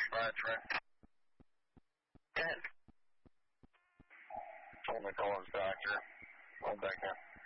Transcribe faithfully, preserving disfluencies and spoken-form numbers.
Fire truck. Go ahead. Told me Collins doctor. Hold back now.